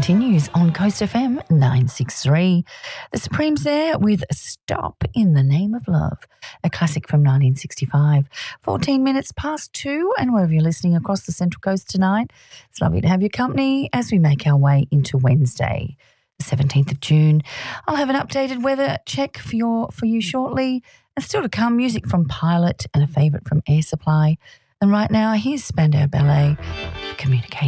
continues on Coast FM 963. The Supremes there with Stop in the Name of Love, a classic from 1965. 14 minutes past 2, and wherever you're listening across the Central Coast tonight, it's lovely to have your company as we make our way into Wednesday, the 17th of June. I'll have an updated weather check for you shortly, and still to come, music from Pilot and a favourite from Air Supply. And right now, here's Spandau Ballet, Communication.